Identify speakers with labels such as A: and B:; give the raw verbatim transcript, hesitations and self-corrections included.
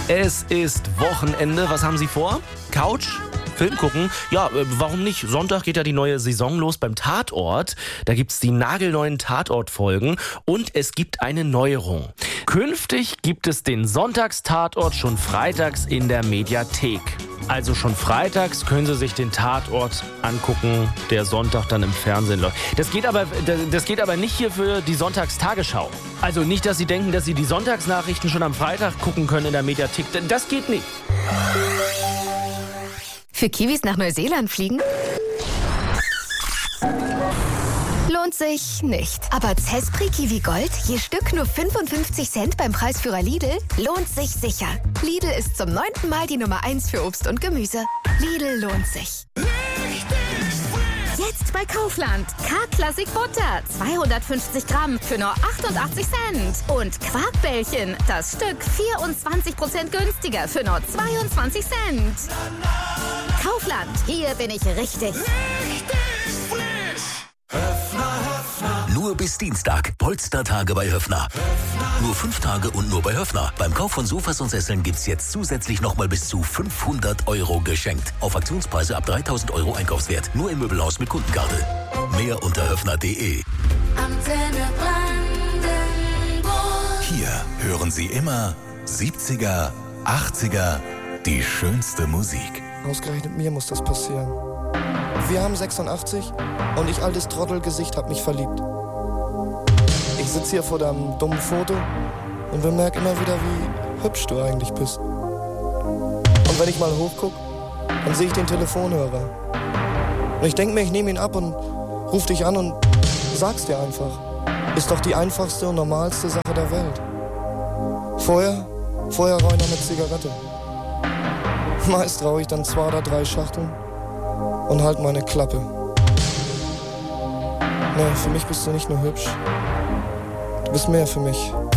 A: Es ist Wochenende. Was haben Sie vor? Couch? Film gucken? Ja, äh, warum nicht? Sonntag geht ja die neue Saison los beim Tatort. Da gibt's die nagelneuen Tatort-Folgen und es gibt eine Neuerung. Künftig gibt es den Sonntagstatort schon freitags in der Mediathek. Also schon freitags können Sie sich den Tatort angucken, der Sonntag dann im Fernsehen läuft. Das geht aber, das geht aber nicht hier für die Sonntagstagesschau. Also nicht, dass Sie denken, dass Sie die Sonntagsnachrichten schon am Freitag gucken können in der Mediathek. Das geht nicht.
B: Für Kiwis nach Neuseeland fliegen? Lohnt sich nicht. Aber Zespri Kiwi Gold, je Stück nur fünfundfünfzig Cent beim Preisführer Lidl, lohnt sich sicher. Lidl ist zum neunten Mal die Nummer eins für Obst und Gemüse. Lidl lohnt sich. Jetzt bei Kaufland. K-Klassik Butter, zweihundertfünfzig Gramm für nur achtundachtzig Cent. Und Quarkbällchen, das Stück vierundzwanzig Prozent günstiger für nur zweiundzwanzig Cent. Kaufland, hier bin ich richtig.
C: Nur bis Dienstag. Polstertage bei Höffner. Nur fünf Tage und nur bei Höffner. Beim Kauf von Sofas und Sesseln gibt's jetzt zusätzlich nochmal bis zu fünfhundert Euro geschenkt. Auf Aktionspreise ab dreitausend Euro Einkaufswert. Nur im Möbelhaus mit Kundenkarte. Mehr unter höffner punkt de.
D: Antenne Brandenburg.
E: Hier hören Sie immer siebziger, achtziger, die schönste Musik.
F: Ausgerechnet mir muss das passieren. Wir haben sechsundachtzig und ich, altes Trottelgesicht, hab mich verliebt. Ich sitz hier vor deinem dummen Foto und bemerk immer wieder, wie hübsch du eigentlich bist. Und wenn ich mal hochguck, dann sehe ich den Telefonhörer. Und ich denk mir, ich nehme ihn ab und ruf dich an und sag's dir einfach. Ist doch die einfachste und normalste Sache der Welt. Vorher, vorher rauch ich noch eine Zigarette. Meist rauche ich dann zwei oder drei Schachteln und halt meine Klappe. Nee, für mich bist du nicht nur hübsch. Du bist mehr für mich.